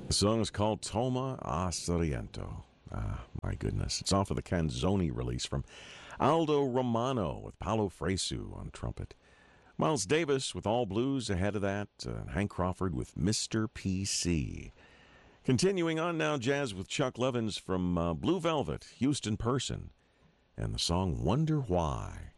The song is called Toma a Sorrento. Ah, my goodness. It's off of the Canzoni release from Aldo Romano with Paolo Fresu on trumpet. Miles Davis with All Blues ahead of that. Hank Crawford with Mr. PC. Continuing on now, jazz with Chuck Levins from Blue Velvet, Houston Person, and the song Wonder Why.